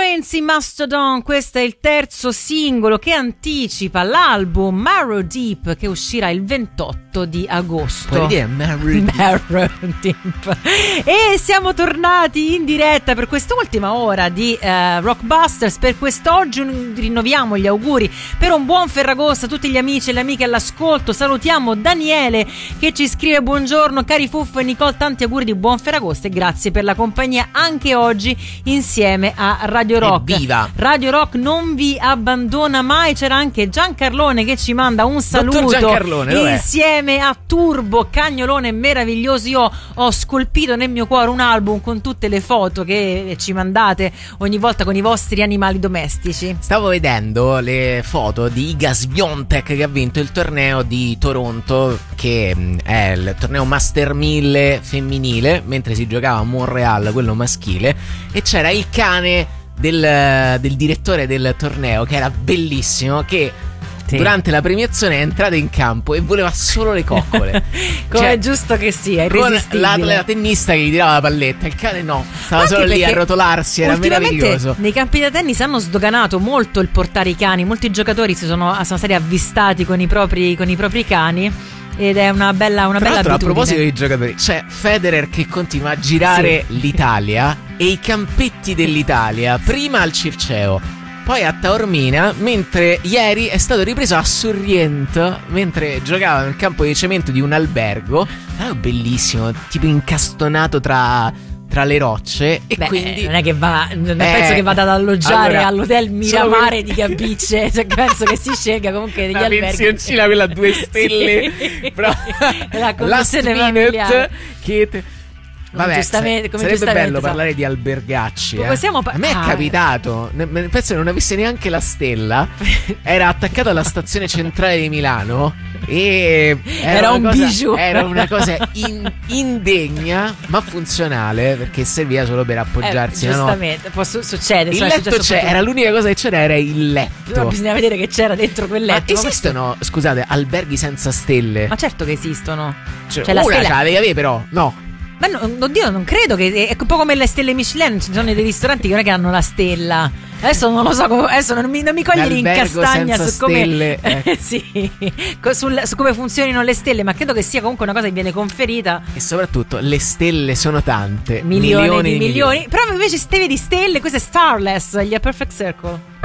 Trains Mastodon, questo è il terzo singolo che anticipa l'album Marrow Deep, che uscirà il 28 di agosto. Marrow Deep. E siamo tornati in diretta per quest'ultima ora di Rockbusters. Per quest'oggi rinnoviamo gli auguri per un buon Ferragosto a tutti gli amici e le amiche all'ascolto. Salutiamo Daniele che ci scrive: buongiorno cari Fuffo e Nicole, tanti auguri di buon Ferragosto e grazie per la compagnia anche oggi insieme a Radio Rock. Evviva! Radio Rock non vi abbandona mai. C'era anche Giancarlone che ci manda un saluto insieme a Turbo Cagnolone meraviglioso. Io ho scolpito nel mio cuore un album con tutte le foto che ci mandate ogni volta con i vostri animali domestici. Stavo vedendo le foto di Iga Swiatek che ha vinto il torneo di Toronto, che è il torneo Master 1000 femminile, mentre si giocava a Montreal quello maschile, e c'era il cane del direttore del torneo, che era bellissimo, che durante la premiazione è entrato in campo e voleva solo le coccole. Come è giusto che sia, con la tennista che gli tirava la palletta, il cane no, stava solo lì a rotolarsi, era meraviglioso. Nei campi da tennis hanno sdoganato molto il portare i cani, molti giocatori sono stati avvistati con i propri cani. Ed è una bella abitudine. A proposito dei giocatori, c'è Federer che continua a girare l'Italia e i campetti dell'Italia, prima al Circeo, poi a Taormina, mentre ieri è stato ripreso a Sorrento mentre giocava nel campo di cemento di un albergo. Bellissimo, tipo incastonato tra le rocce. E quindi non è che penso che vada ad alloggiare all'hotel Miramare di Capicce, cioè, penso che si scelga comunque degli alberghi. La pensioncina quella a 2 stelle. Però la Spinet che vabbè, sarebbe bello parlare di albergacci. A me è capitato, penso che non avesse neanche la stella. Era attaccato alla stazione centrale di Milano e era una cosa indegna ma funzionale, perché serviva solo per appoggiarsi. Giustamente, succede. Il letto era l'unica cosa che c'era, era il letto. Però bisogna vedere che c'era dentro quel letto. Ma esistono, scusate, alberghi senza stelle? Ma certo che esistono. Cioè la stella ce la devi avere, però no. Ma oddio, non credo che è un po' come le stelle Michelin. Ci sono dei ristoranti che non è che hanno la stella. Adesso non lo so, adesso non mi cogliere in castagna su come su come funzionino le stelle, ma credo che sia comunque una cosa che viene conferita. E soprattutto le stelle sono tante, milioni di milioni. Però invece ste vedi stelle, questo è Starless, gli A Perfect Circle.